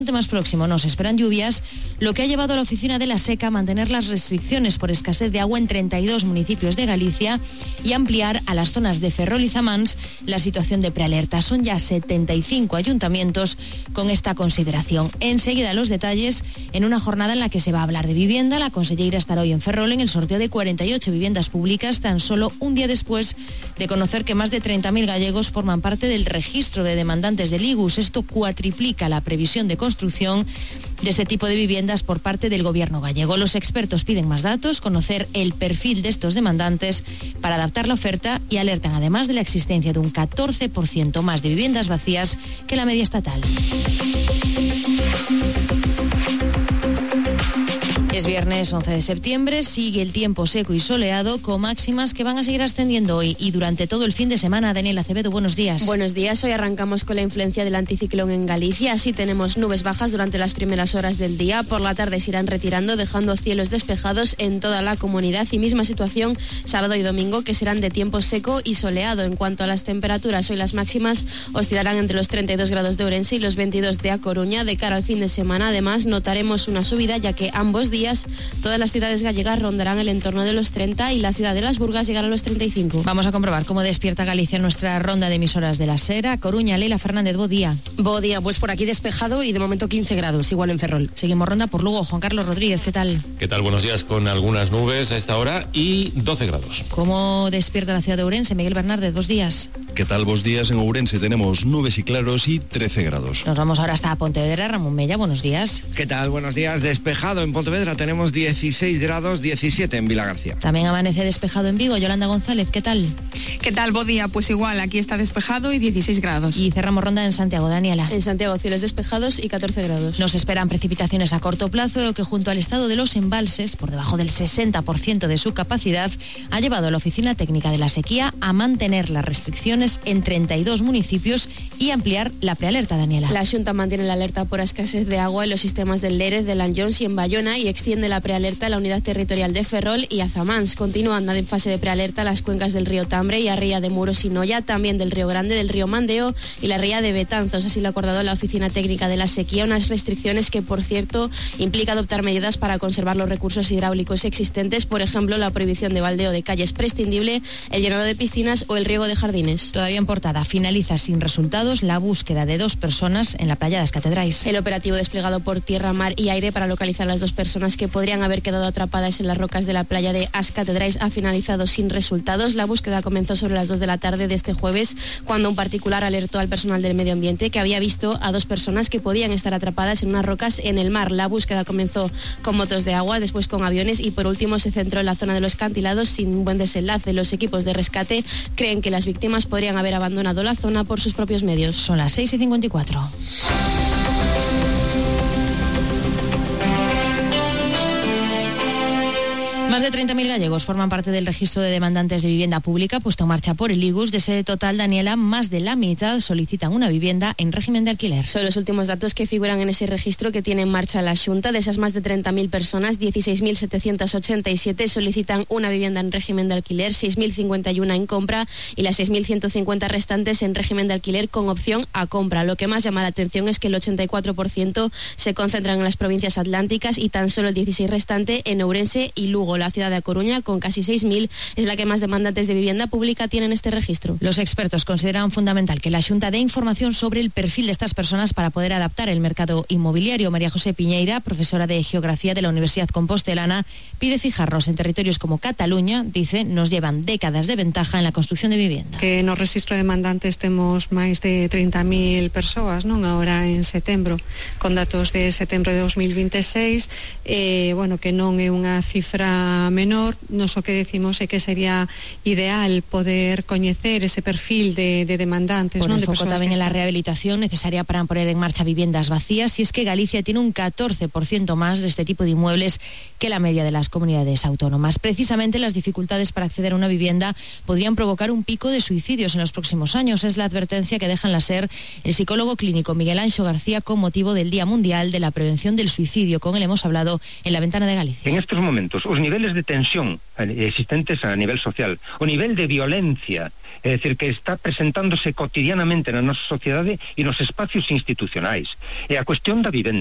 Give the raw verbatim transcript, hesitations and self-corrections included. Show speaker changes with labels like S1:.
S1: Más próximo nos esperan lluvias, lo que ha llevado a la Oficina de la Seca a mantener las restricciones por escasez de agua en treinta y dos municipios de Galicia y ampliar a las zonas de Ferrol y Zamáns la situación de prealerta. Son ya setenta y cinco ayuntamientos con esta consideración. Enseguida los detalles en una jornada en la que se va a hablar de vivienda. La consellera estará hoy en Ferrol en el sorteo de cuarenta y ocho viviendas públicas, tan solo un día después de conocer que más de treinta mil gallegos forman parte del registro de demandantes del I G U S. Esto cuatriplica la previsión de construcción de este tipo de viviendas por parte del gobierno gallego. Los expertos piden más datos, conocer el perfil de estos demandantes para adaptar la oferta y alertan además de la existencia de un catorce por ciento más de viviendas vacías que la media estatal. Es viernes once de septiembre, sigue el tiempo seco y soleado con máximas que van a seguir ascendiendo hoy y durante todo el fin de semana. Daniela Acevedo, buenos días.
S2: Buenos días, hoy arrancamos con la influencia del anticiclón en Galicia, así tenemos nubes bajas durante las primeras horas del día, por la tarde se irán retirando dejando cielos despejados en toda la comunidad y misma situación sábado y domingo que serán de tiempo seco y soleado. En cuanto a las temperaturas, hoy las máximas oscilarán entre los treinta y dos grados de Ourense y los veintidós de A Coruña. De cara al fin de semana además notaremos una subida ya que ambos días todas las ciudades gallegas rondarán el entorno de los treinta y la ciudad de Las Burgas llegará a los treinta y cinco.
S1: Vamos a comprobar cómo despierta Galicia en nuestra ronda de emisoras de la Sera. Coruña, Leila Fernández, bo día.
S3: Bo día, pues por aquí despejado y de momento quince grados, igual en Ferrol.
S1: Seguimos ronda por Lugo. Juan Carlos Rodríguez, ¿qué tal?
S4: ¿Qué tal? Buenos días, con algunas nubes a esta hora y doce grados.
S1: ¿Cómo despierta la ciudad de Ourense? Miguel Bernárdez, dos días.
S5: ¿Qué tal? Buenos días. En Ourense tenemos nubes y claros y trece grados.
S1: Nos vamos ahora hasta Pontevedra. Ramón Mella, buenos días.
S6: ¿Qué tal? Buenos días. Despejado en Pontevedra tenemos dieciséis grados, diecisiete en Vilagarcía.
S1: También amanece despejado en Vigo. Yolanda González, ¿qué tal?
S7: ¿Qué tal? Buen día. Pues igual, aquí está despejado y dieciséis grados.
S1: Y cerramos ronda en Santiago. Daniela.
S2: En Santiago, cielos despejados y catorce grados.
S1: Nos esperan precipitaciones a corto plazo, lo que junto al estado de los embalses, por debajo del sesenta por ciento de su capacidad, ha llevado a la Oficina Técnica de la Sequía a mantener las restricciones en treinta y dos municipios y ampliar la prealerta, Daniela.
S2: La Xunta mantiene la alerta por escasez de agua en los sistemas del Lérez, de Lanllons y en Bayona y extiende la prealerta a la unidad territorial de Ferrol y a Zamáns. Continúan en fase de prealerta las cuencas del río Tambre y a ría de Muros y Noya, también del río Grande, del río Mandeo y la ría de Betanzos. Así lo ha acordado la Oficina Técnica de la Sequía, unas restricciones que, por cierto, implica adoptar medidas para conservar los recursos hidráulicos existentes, por ejemplo, la prohibición de baldeo de calles prescindible, el llenado de piscinas o el riego de jardines.
S1: Todavía en portada, finaliza sin resultados la búsqueda de dos personas en la playa de As Catedrais.
S2: El operativo desplegado por tierra, mar y aire para localizar a las dos personas que podrían haber quedado atrapadas en las rocas de la playa de As Catedrais ha finalizado sin resultados. La búsqueda comenzó sobre las dos de la tarde de este jueves, cuando un particular alertó al personal del medio ambiente que había visto a dos personas que podían estar atrapadas en unas rocas en el mar. La búsqueda comenzó con motos de agua, después con aviones y por último se centró en la zona de los acantilados sin un buen desenlace. Los equipos de rescate creen que las víctimas podrían haber abandonado la zona por sus propios medios.
S1: Son las seis y cincuenta y cuatro. Más de treinta mil gallegos forman parte del registro de demandantes de vivienda pública puesto en marcha por el I G U S. De ese total, Daniela, más de la mitad solicitan una vivienda en régimen de alquiler.
S2: Son los últimos datos que figuran en ese registro que tiene en marcha la Xunta. De esas más de treinta mil personas, dieciséis mil setecientos ochenta y siete solicitan una vivienda en régimen de alquiler, seis mil cincuenta y uno en compra y las seis mil ciento cincuenta restantes en régimen de alquiler con opción a compra. Lo que más llama la atención es que el ochenta y cuatro por ciento se concentran en las provincias atlánticas y tan solo el dieciséis por ciento restante en Ourense y Lugo. La ciudad de A Coruña, con casi seis mil, es la que más demandantes de vivienda pública tiene en este registro.
S1: Los expertos consideran fundamental que la Xunta dé información sobre el perfil de estas personas para poder adaptar el mercado inmobiliario. María José Piñeira, profesora de Geografía de la Universidad Compostelana, pide fijarnos en territorios como Cataluña, dice, nos llevan décadas de ventaja en la construcción de vivienda.
S8: Que no registro de demandantes temos máis de treinta mil persoas, non? Ahora en setembro, con datos de setembro de dos mil veintiséis, eh, bueno, que non é unha cifra menor, nos o que decimos é que sería ideal poder coñecer ese perfil de, de demandantes.
S1: Por
S8: ¿no?
S1: el
S8: de
S1: foco también en la rehabilitación necesaria para poner en marcha viviendas vacías, y es que Galicia tiene un catorce por ciento más de este tipo de inmuebles que la media de las comunidades autónomas. Precisamente las dificultades para acceder a una vivienda podrían provocar un pico de suicidios en los próximos años. Es la advertencia que deja en la SER el psicólogo clínico Miguel Anxo García con motivo del Día Mundial de la Prevención del Suicidio. Con él hemos hablado en La Ventana de Galicia.
S9: En estos momentos, os niveles niveles de tensión existentes a nivel social, o nivel de violencia, é dicir, que está presentándose cotidianamente na nosa sociedade e nos espacios institucionais, e a cuestión da vivenda.